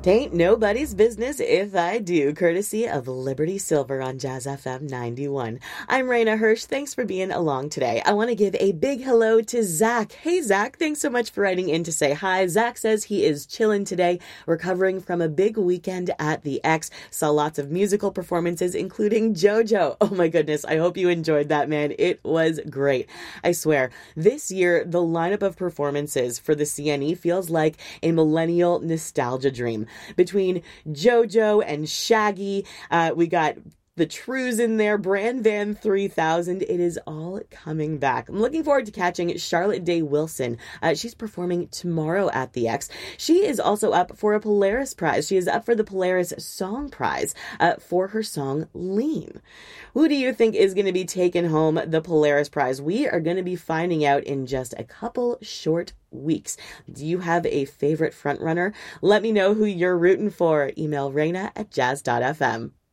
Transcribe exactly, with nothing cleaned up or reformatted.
Tain't nobody's business if I do, courtesy of Liberty Silver on Jazz F M ninety-one. I'm Raina Hirsch. Thanks for being along today. I want to give a big hello to Zach. Hey, Zach, thanks so much for writing in to say hi. Zach says he is chilling today, recovering from a big weekend at the X. Saw lots of musical performances, including JoJo. Oh my goodness, I hope you enjoyed that, man. It was great. I swear, this year, the lineup of performances for the C N E feels like a millennial nostalgia dream. Between JoJo and Shaggy, uh, we got the Trues in there, Bran Van three thousand. It is all coming back. I'm looking forward to catching Charlotte Day Wilson. Uh, she's performing tomorrow at the X. She is also up for a Polaris Prize. She is up for the Polaris Song Prize uh, for her song Lean. Who do you think is going to be taking home the Polaris Prize? We are going to be finding out in just a couple short weeks. Do you have a favorite frontrunner? Let me know who you're rooting for. Email Raina at jazz dot f m.